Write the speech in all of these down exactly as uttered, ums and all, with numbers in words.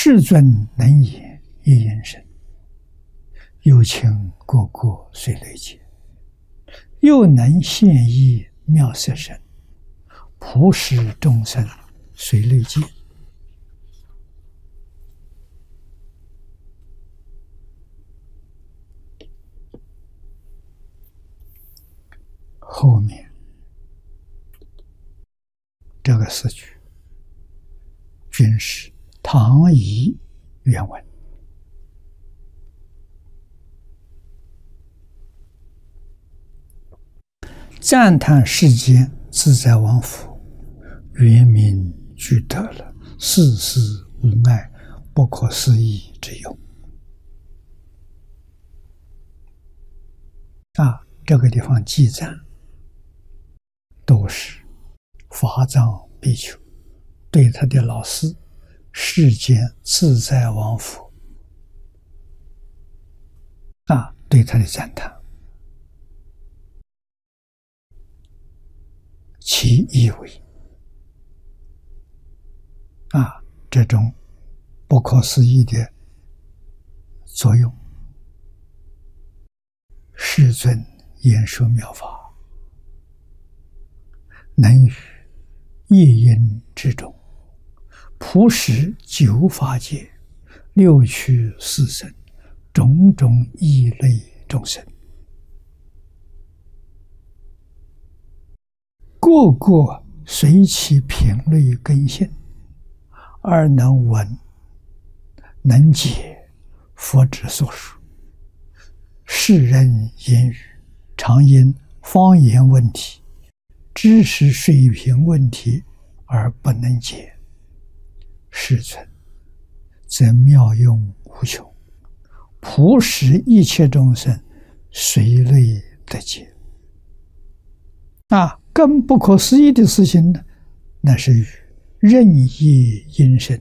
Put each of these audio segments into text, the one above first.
世尊能言一音声，有情各个随类解，又能现一妙色身，普使众生随类解。后面这个四句均是唐译原文。赞叹世间自在王佛，圆明具得了世事无碍、不可思议之有。啊，这个地方记赞都是法藏比丘对他的老师世间自在王佛啊对他的赞叹。其意为啊，这种不可思议的作用，世尊言说妙法，能于一音之中，普使九法界、六趣四生、种种异类众生，个个随其品类根性，而能闻能解佛之所说。世人言语常因方言问题、知识水平问题而不能解，世尊则妙用无穷，普使一切众生随类得解。啊，更不可思议的事情呢，那是与任意音声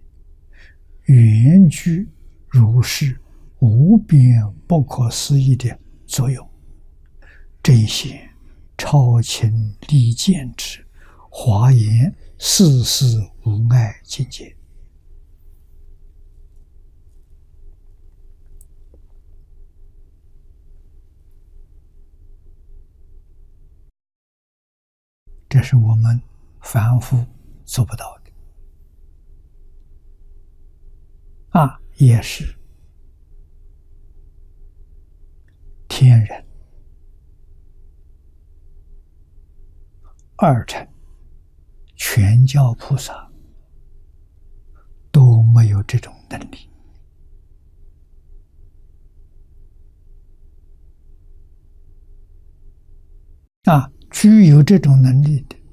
圆具如是无边不可思议的作用，这些超情利见之华严世事无碍境界。这是我们凡夫做不到的啊，也是天人、二乘、全教菩萨都没有这种能力啊。具有这种能力的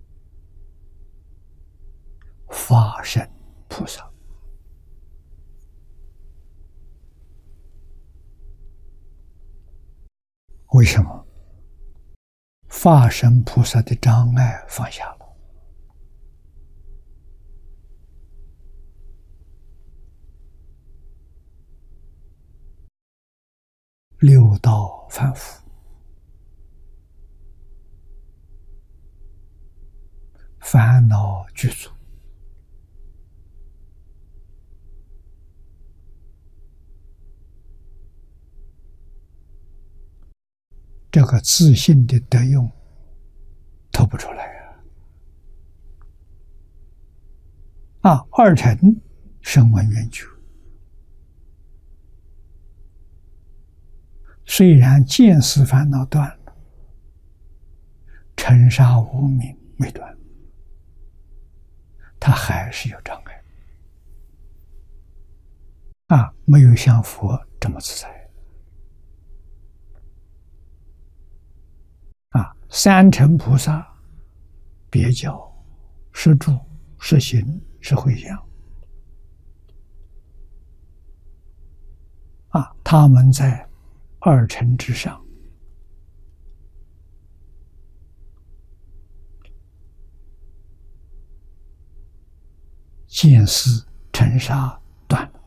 法身菩萨，为什么？法身菩萨的障碍放下了，六道凡夫烦恼具足，这个自信的德用透不出来啊！啊，二乘声闻缘觉，虽然见思烦恼断了，尘沙无明没断，他还是有障碍啊，没有像佛这么自在啊。三乘菩萨别教是住是行是回向啊，他们在二乘之上，见思尘沙断了，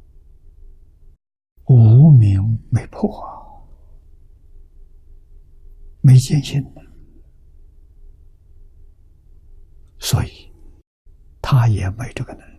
无明没破，没见性了，所以他也没这个能力。